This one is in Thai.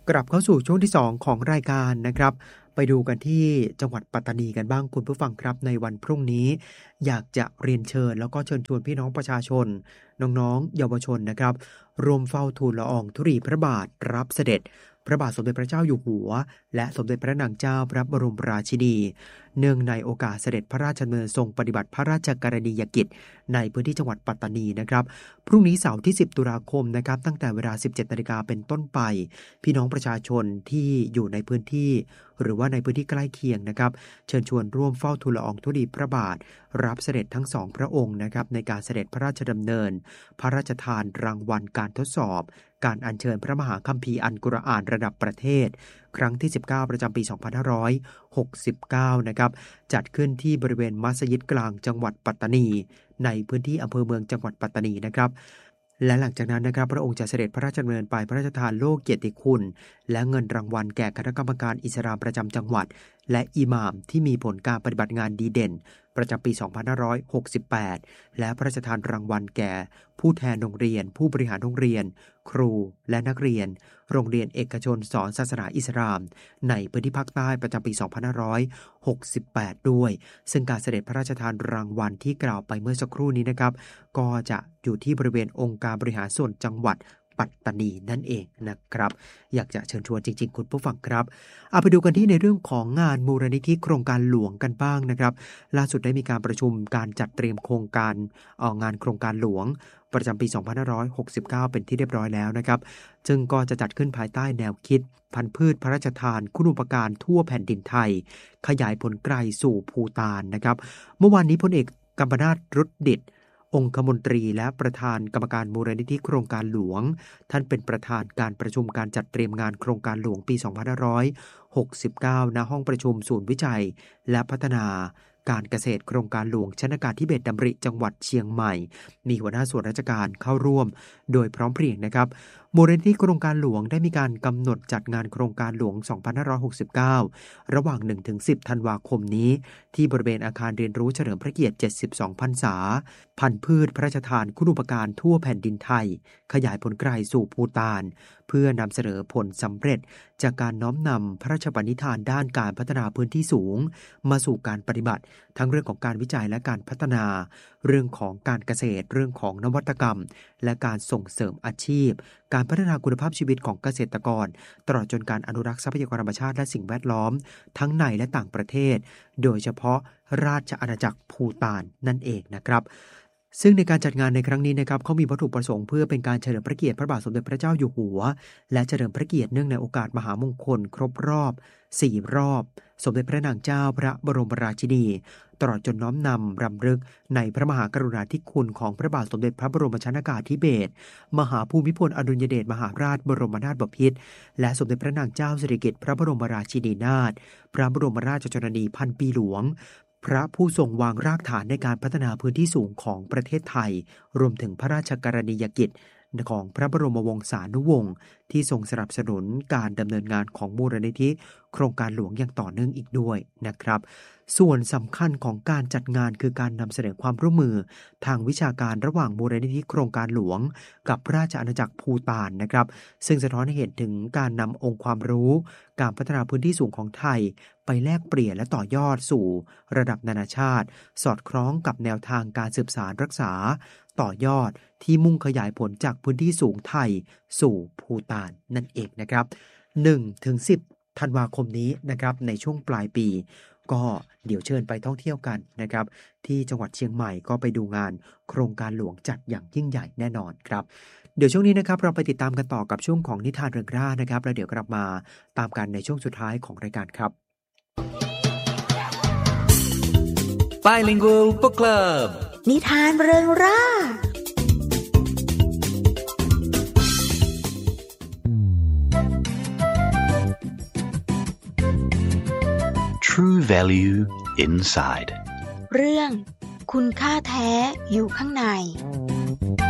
กลับเข้าสู่ช่วงที่2ของรายการนะครับไปดูกันที่จังหวัดปัตตานีกันบ้างคุณผู้ฟังครับในวันพรุ่งนี้อยากจะเรียนเชิญแล้วก็เชิญชวนพี่น้องประชาชนน้องๆเยาวชนนะครับรวมเฝ้าทูลละอองธุลีพระบาทรับเสด็จพระบาทสมเด็จพระเจ้าอยู่หัวและสมเด็จพระนางเจ้าพระบรมราชินีเนื่องในโอกาสเสด็จพระราชดำเนินทรงปฏิบัติพระราชกรณียกิจในพื้นที่จังหวัดปัตตานีนะครับพรุ่งนี้เสาร์ที่10ตุลาคมนะครับตั้งแต่เวลา 17:00 นเป็นต้นไปพี่น้องประชาชนที่อยู่ในพื้นที่หรือว่าในพื้นที่ใกล้เคียงนะครับเชิญชวนร่วมเฝ้าทูลละอองธุลีพระบาทรับเสด็จทั้ง2พระองค์นะครับในการเสด็จพระราชดำเนินพระราชทานรางวัลการทดสอบการอัญเชิญพระมหาคัมภีร์อัลกุรอานระดับประเทศครั้งที่19ประจำปี2569นะครับจัดขึ้นที่บริเวณมัสยิดกลางจังหวัดปัตตานีในพื้นที่อำเภอเมืองจังหวัดปัตตานีนะครับและหลังจากนั้นนะครับพระองค์จะเสด็จพระราชดำเนินไปพระราชทานโล่เกียรติคุณและเงินรางวัลแก่คณะกรรมการอิสลามประจำจังหวัดและอิหม่ามที่มีผลการปฏิบัติงานดีเด่นประจำปี2568และพระราชทานรางวัลแก่ผู้แทนโรงเรียนผู้บริหารโรงเรียนครูและนักเรียนโรงเรียนเอกชนสอนศาสนาอิสลามในพื้นที่ภาคใต้ประจำปี2568ด้วยซึ่งการเสด็จพระราชทานรางวัลที่กล่าวไปเมื่อสักครู่นี้นะครับก็จะอยู่ที่บริเวณองค์การบริหารส่วนจังหวัดปัตตานีนั่นเองนะครับอยากจะเชิญชวนจริงๆคุณผู้ฟังครับเอาไปดูกันที่ในเรื่องของงานมูลนิธิโครงการหลวงกันบ้างนะครับล่าสุดได้มีการประชุมการจัดเตรียมโครงการงานโครงการหลวงประจำปี2569เป็นที่เรียบร้อยแล้วนะครับซึ่งก็จะจัดขึ้นภายใต้แนวคิดพันธุ์พืชพระราชทานคุณูปการทั่วแผ่นดินไทยขยายผลไกลสู่ภูฏานนะครับเมื่อวานนี้พลเอกกัมปนาท รุตดิษฐ์องคมนตรีและประธานกรรมการมูลนิธิโครงการหลวงท่านเป็นประธานการประชุมการจัดเตรียมงานโครงการหลวงปี2569 ณ ห้องประชุมศูนย์วิจัยและพัฒนาการเกษตรโครงการหลวงชนกาธิเบศรดำริจังหวัดเชียงใหม่มีหัวหน้าส่วนราชการเข้าร่วมโดยพร้อมเพรียงนะครับมูลนิธิโครงการหลวงได้มีการกำหนดจัดงานโครงการหลวง2569ระหว่าง 1-10 ธันวาคมนี้ที่บริเวณอาคารเรียนรู้เฉลิมพระเกียรติ72พรรษาพันธุ์พืชพระราชทานคุณูปการทั่วแผ่นดินไทยขยายผลไกลสู่ภูฏานเพื่อนำเสนอผลสำเร็จจากการน้อมนำพระราชปณิธานด้านการพัฒนาพื้นที่สูงมาสู่การปฏิบัติทั้งเรื่องของการวิจัยและการพัฒนาเรื่องของการเกษตรเรื่องของนวัตกรรมและการส่งเสริมอาชีพการพัฒนาคุณภาพชีวิตของเกษตรกรตลอดจนการอนุรักษ์ทรัพยากรธรรมชาติและสิ่งแวดล้อมทั้งในและต่างประเทศโดยเฉพาะราชอาณาจักรภูฏานนั่นเองนะครับซึ่งในการจัดงานในครั้งนี้นะครับเขามีวัตถุประสงค์เพื่อเป็นการเฉลิมพระเกียรติพระบาทสมเด็จพระเจ้าอยู่หัวและเฉลิมพระเกียรติเนื่องในโอกาสมหามงคลครบรอบ4รอบสมเด็จพระนางเจ้าพระบรมราชินีตลอดจนน้อมนำรำลึกในพระมหากรุณาธิคุณของพระบาทสมเด็จพระบรมชนกาธิเบศรมหาภูมิพลอดุลยเดชมหาราชบรมนาถบพิตรและสมเด็จพระนางเจ้าสิริกิติ์พระบรมราชินีนาถพระบรมราชชนนีพันปีหลวงพระผู้ทรงวางรากฐานในการพัฒนาพื้นที่สูงของประเทศไทยรวมถึงพระราชกรณียกิจของพระบรมวงศานุวงศ์ที่ทรงสนับสนุนการดำเนินงานของมูลนิธิโครงการหลวงอย่างต่อเนื่องอีกด้วยนะครับส่วนสำคัญของการจัดงานคือการนำเสนอความร่วมมือทางวิชาการระหว่างมูลนิธิโครงการหลวงกับราชอาณาจักรภูฏานนะครับซึ่งสะท้อนให้เห็นถึงการนำองค์ความรู้การพัฒนาพื้นที่สูงของไทยไปแลกเปลี่ยนและต่อยอดสู่ระดับนานาชาติสอดคล้องกับแนวทางการสืบสานรักษาต่อยอดที่มุ่งขยายผลจากพื้นที่สูงไทยสู่ภูฏานนั่นเองนะครับ 1-10 ธันวาคมนี้นะครับในช่วงปลายปีก็เดี๋ยวเชิญไปท่องเที่ยวกันนะครับที่จังหวัดเชียงใหม่ก็ไปดูงานโครงการหลวงจัดอย่างยิ่งใหญ่แน่นอนครับเดี๋ยวช่วงนี้นะครับเราไปติดตามกันต่อกับช่วงของนิทานเริงร่านะครับแล้วเดี๋ยวกลับมาตามกันในช่วงสุดท้ายของรายการครับ Bilingual Book Club นิทานเริงร่า True Value Inside เรื่องคุณค่าแท้อยู่ข้างใน